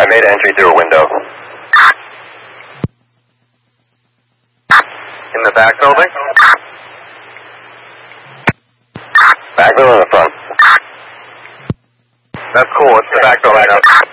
I made entry through a window. In the back building? Back building in the front. That's cool. It's the back building.